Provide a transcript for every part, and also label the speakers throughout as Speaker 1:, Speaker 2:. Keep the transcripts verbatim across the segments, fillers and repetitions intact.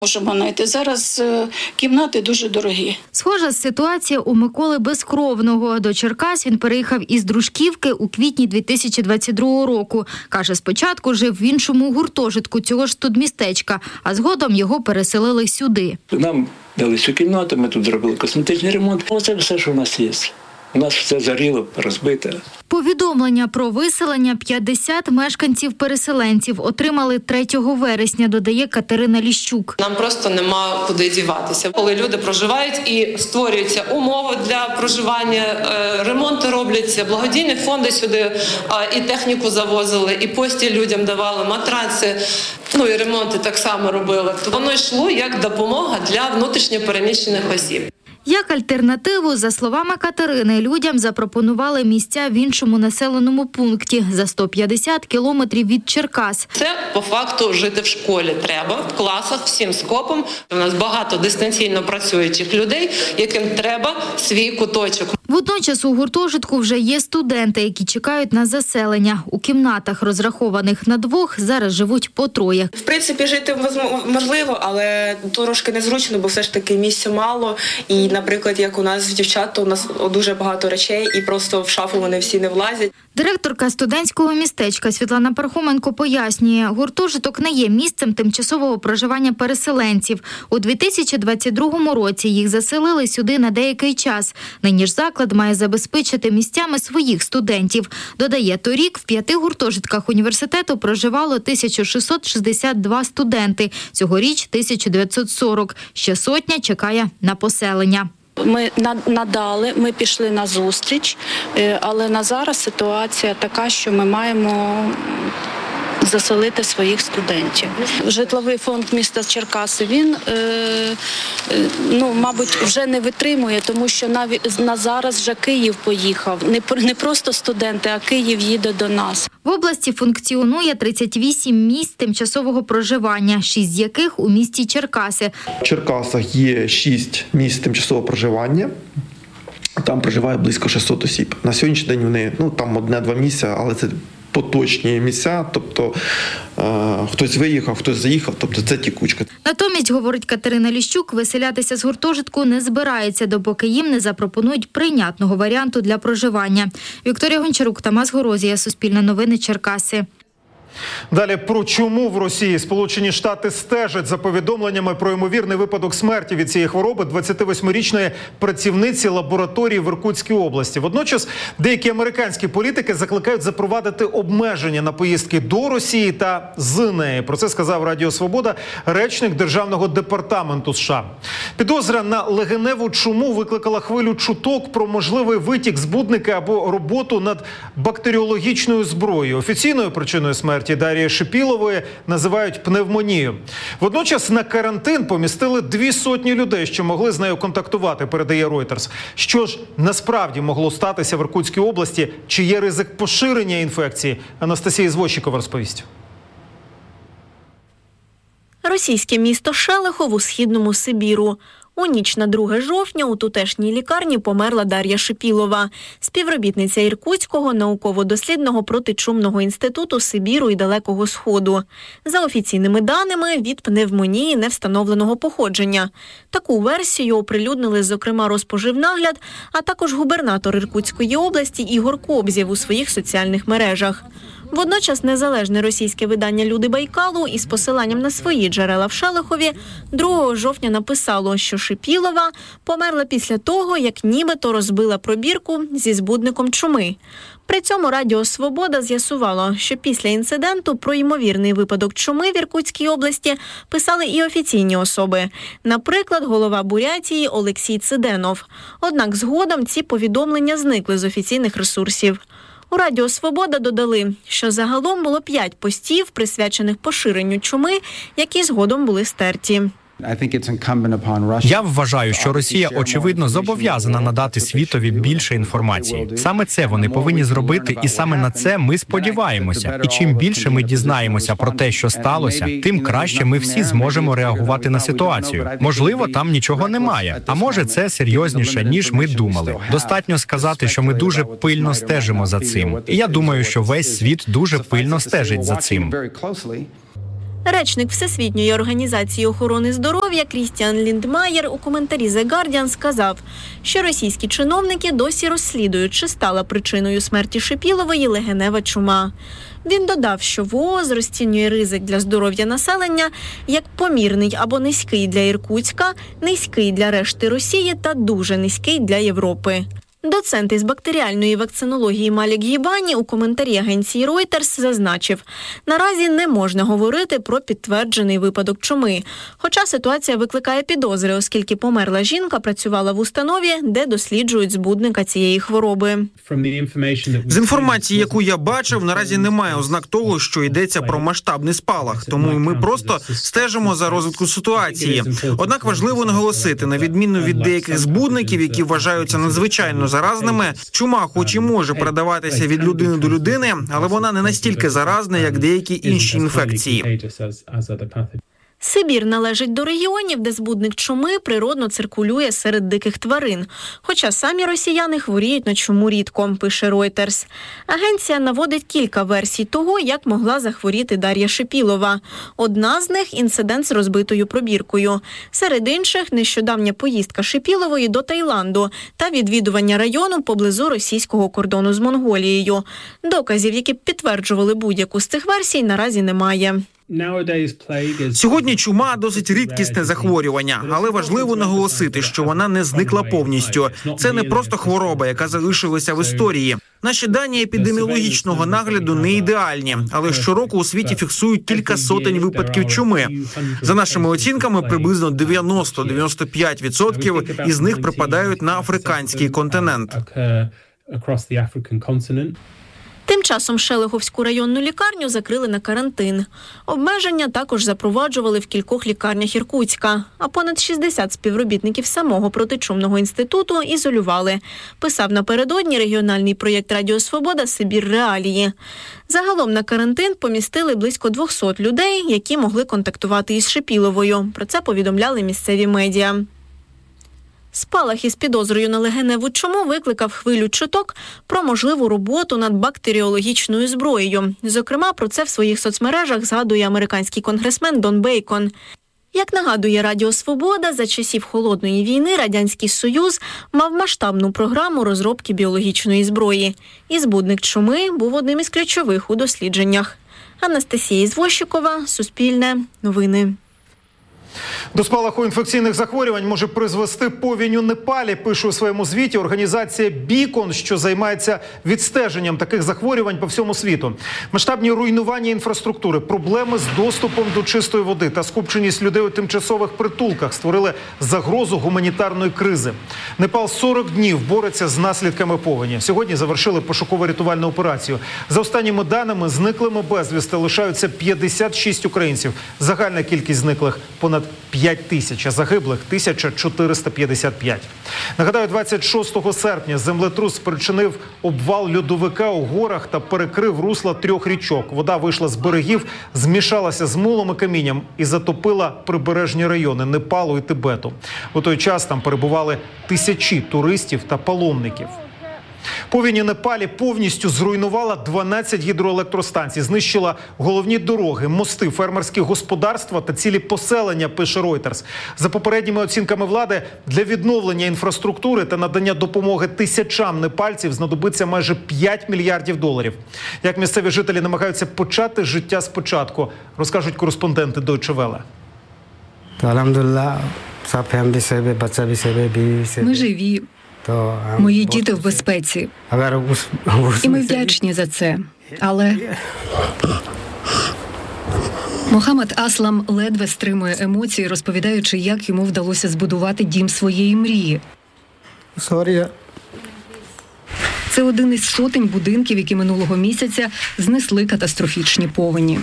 Speaker 1: Можемо знайти. Зараз кімнати дуже дорогі.
Speaker 2: Схожа ситуація у Миколи Безкровного. До Черкас він переїхав із Дружківки у квітні дві тисячі двадцять другого року. Каже, спочатку жив в іншому гуртожитку цього ж студмістечка, а згодом його переселили сюди.
Speaker 3: Нам дали цю кімнату, ми тут зробили косметичний ремонт. Оце все, що в нас є. У нас все заріло, розбите.
Speaker 2: Повідомлення про виселення п'ятдесят мешканців-переселенців отримали третього вересня, додає Катерина Ліщук.
Speaker 4: Нам просто нема куди діватися. Коли люди проживають і створюються умови для проживання, ремонти робляться, благодійні фонди сюди і техніку завозили, і постіль людям давали, матраци, ну і ремонти так само робили. То воно йшло як допомога для внутрішньо переміщених осіб.
Speaker 2: Як альтернативу, за словами Катерини, людям запропонували місця в іншому населеному пункті за сто п'ятдесят кілометрів від Черкас.
Speaker 4: Це по факту жити в школі треба, в класах, всім скопом. У нас багато дистанційно працюючих людей, яким треба свій куточок.
Speaker 2: Водночас у гуртожитку вже є студенти, які чекають на заселення. У кімнатах, розрахованих на двох, зараз живуть по троє.
Speaker 5: В принципі, жити можливо, але трошки незручно, бо все ж таки місця мало. І, наприклад, як у нас дівчат, то у нас дуже багато речей, і просто в шафу вони всі не влазять.
Speaker 2: Директорка студентського містечка Світлана Пархоменко пояснює, гуртожиток не є місцем тимчасового проживання переселенців. У дві тисячі двадцять другому році їх заселили сюди на деякий час. Нині ж заклад має забезпечити місцями своїх студентів. Додає, торік в п'яти гуртожитках університету проживало тисяча шістсот шістдесят два студенти. Цьогоріч – тисяча дев'ятсот сорок. Ще сотня чекає на поселення.
Speaker 1: Ми надали, ми пішли на зустріч, але на зараз ситуація така, що ми маємо заселити своїх студентів. Житловий фонд міста Черкаси, він, е, ну, мабуть, вже не витримує, тому що навіть на зараз вже Київ поїхав. Не, не просто студенти, а Київ їде до нас.
Speaker 2: В області функціонує тридцять вісім місць тимчасового проживання, шість з яких у місті Черкаси.
Speaker 6: В Черкасах є шість місць тимчасового проживання. Там проживає близько шістсот осіб. На сьогоднішній день вони, ну, там одне-два місця, але це поточні місця, тобто е, хтось виїхав, хтось заїхав, тобто це тікучка.
Speaker 2: Натомість, говорить Катерина Ліщук, виселятися з гуртожитку не збирається, допоки їм не запропонують прийнятного варіанту для проживання. Вікторія Гончарук, Тамас Горозія, Суспільне новини, Черкаси.
Speaker 7: Далі про чому в Росії Сполучені Штати стежать за повідомленнями про ймовірний випадок смерті від цієї хвороби двадцятивосьмирічної працівниці лабораторії в Іркутській області. Водночас деякі американські політики закликають запровадити обмеження на поїздки до Росії та з неї. Про це сказав Радіо Свобода речник Державного департаменту США. Підозра на легеневу чуму викликала хвилю чуток про можливий витік збудника або роботу над бактеріологічною зброєю. Офіційною причиною смерті Дар'ї Шипілової називають пневмонію. Водночас на карантин помістили дві сотні людей, що могли з нею контактувати, передає Reuters. Що ж насправді могло статися в Іркутській області? Чи є ризик поширення інфекції? Анастасія Звощикова розповість.
Speaker 8: Російське місто Шелехов у східному Сибіру. У ніч на друге жовтня у тутешній лікарні померла Дар'я Шипілова, співробітниця Іркутського науково-дослідного протичумного інституту Сибіру і Далекого Сходу. За офіційними даними, від пневмонії невстановленого походження. Таку версію оприлюднили, зокрема, Розпоживнагляд, а також губернатор Іркутської області Ігор Кобзєв у своїх соціальних мережах. Водночас незалежне російське видання «Люди Байкалу» із посиланням на свої джерела в Шелехові другого жовтня написало, що Шипілова померла після того, як нібито розбила пробірку зі збудником чуми. При цьому Радіо Свобода з'ясувало, що після інциденту про ймовірний випадок чуми в Іркутській області писали і офіційні особи. Наприклад, голова Бурятії Олексій Циденов. Однак згодом ці повідомлення зникли з офіційних ресурсів. У Радіо Свобода додали, що загалом було п'ять постів, присвячених поширенню чуми, які згодом були стерті.
Speaker 9: Я вважаю, що Росія, очевидно, зобов'язана надати світові більше інформації. Саме це вони повинні зробити, і саме на це ми сподіваємося. І чим більше ми дізнаємося про те, що сталося, тим краще ми всі зможемо реагувати на ситуацію. Можливо, там нічого немає, а може це серйозніше, ніж ми думали. Достатньо сказати, що ми дуже пильно стежимо за цим. І я думаю, що весь світ дуже пильно стежить за цим.
Speaker 8: Речник Всесвітньої організації охорони здоров'я Крістіан Ліндмаєр у коментарі The Guardian сказав, що російські чиновники досі розслідують, чи стала причиною смерті Шипілової легенева чума. Він додав, що ВООЗ розцінює ризик для здоров'я населення як помірний або низький для Іркутська, низький для решти Росії та дуже низький для Європи. Доцент із бактеріальної вакцинології Малік Гібані у коментарі агенції Reuters зазначив, наразі не можна говорити про підтверджений випадок чуми. Хоча ситуація викликає підозри, оскільки померла жінка працювала в установі, де досліджують збудника цієї хвороби.
Speaker 10: З інформації, яку я бачив, наразі немає ознак того, що йдеться про масштабний спалах. Тому ми просто стежимо за розвитком ситуації. Однак важливо наголосити, на відміну від деяких збудників, які вважаються надзвичайно заразними, чума хоч і може передаватися від людини до людини, але вона не настільки заразна, як деякі інші інфекції.
Speaker 8: Сибір належить до регіонів, де збудник чуми природно циркулює серед диких тварин. Хоча самі росіяни хворіють на чуму рідко, пише Reuters. Агенція наводить кілька версій того, як могла захворіти Дар'я Шипілова. Одна з них – інцидент з розбитою пробіркою. Серед інших – нещодавня поїздка Шипілової до Таїланду та відвідування району поблизу російського кордону з Монголією. Доказів, які б підтверджували будь-яку з цих версій, наразі немає.
Speaker 10: Сьогодні чума – досить рідкісне захворювання, але важливо наголосити, що вона не зникла повністю. Це не просто хвороба, яка залишилася в історії. Наші дані епідеміологічного нагляду не ідеальні, але щороку у світі фіксують кілька сотень випадків чуми. За нашими оцінками, приблизно дев'яносто - дев'яносто п'ять відсотків із них припадають на африканський континент.
Speaker 8: Тим часом Шелеховську районну лікарню закрили на карантин. Обмеження також запроваджували в кількох лікарнях Іркутська, а понад шістдесят співробітників самого протичумного інституту ізолювали. Писав напередодні регіональний проєкт Радіо Свобода «Сибір реалії». Загалом на карантин помістили близько двохсот людей, які могли контактувати із Шипіловою. Про це повідомляли місцеві медіа. Спалах із підозрою на легеневу чуму викликав хвилю чуток про можливу роботу над бактеріологічною зброєю. Зокрема, про це в своїх соцмережах згадує американський конгресмен Дон Бейкон. Як нагадує Радіо Свобода, за часів Холодної війни Радянський Союз мав масштабну програму розробки біологічної зброї. І збудник чуми був одним із ключових у дослідженнях. Анастасія Ізвощикова, Суспільне, Новини.
Speaker 7: До спалаху інфекційних захворювань може призвести повінь у Непалі, пише у своєму звіті організація «Бікон», що займається відстеженням таких захворювань по всьому світу. Масштабні руйнування інфраструктури, проблеми з доступом до чистої води та скупченість людей у тимчасових притулках створили загрозу гуманітарної кризи. Непал сорок днів бореться з наслідками повені. Сьогодні завершили пошуково-рятувальну операцію. За останніми даними, зниклими безвісти лишаються п'ятдесят шість українців. Загальна кількість зниклих – понад п'ять тисяч, а загиблих – тисяча чотириста п'ятдесят п'ять. Нагадаю, двадцять шостого серпня землетрус спричинив обвал льодовика у горах та перекрив русла трьох річок. Вода вийшла з берегів, змішалася з мулом і камінням і затопила прибережні райони Непалу і Тибету. У той час там перебували тисячі туристів та паломників. Повінь у Непалі повністю зруйнувала дванадцять гідроелектростанцій, знищила головні дороги, мости, фермерські господарства та цілі поселення, пише Reuters. За попередніми оцінками влади, для відновлення інфраструктури та надання допомоги тисячам непальців знадобиться майже п'ять мільярдів доларів. Як місцеві жителі намагаються почати життя спочатку, розкажуть кореспонденти Deutsche Welle.
Speaker 11: Ми живі. Мої діти в безпеці. І ми вдячні за це. Але Мохаммед Аслам ледве стримує емоції, розповідаючи, як йому вдалося збудувати дім своєї мрії. Це один із сотень будинків, які минулого місяця знесли катастрофічні повені.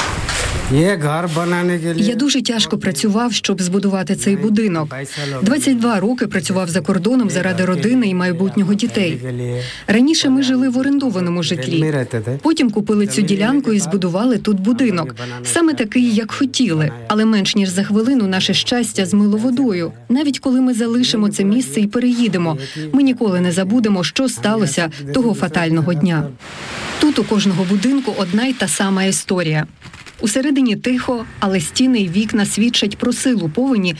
Speaker 11: Я дуже тяжко працював, щоб збудувати цей будинок. двадцять два роки працював за кордоном заради родини і майбутнього дітей. Раніше ми жили в орендованому житлі. Потім купили цю ділянку і збудували тут будинок. Саме такий, як хотіли. Але менш ніж за хвилину наше щастя змило водою. Навіть коли ми залишимо це місце і переїдемо, ми ніколи не забудемо, що сталося того фатального дня. Тут у кожного будинку одна й та сама історія. Усередині тихо, але стіни й вікна свідчать про силу повені,